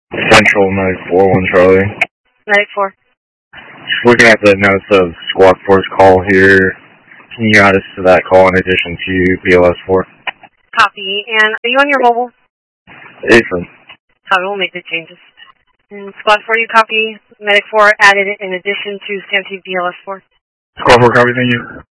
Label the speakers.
Speaker 1: Central 941 Charlie.
Speaker 2: 94.
Speaker 1: Just looking at the notes of Squad 4's call here. Can you add us to that call in addition to BLS 4?
Speaker 2: Copy. And are you on your mobile?
Speaker 1: Affirm.
Speaker 2: Copy. We'll make the changes. And Squad 4, you copy. Medic 4 added in addition to Santee BLS 4.
Speaker 1: Squad 4 copy, thank you.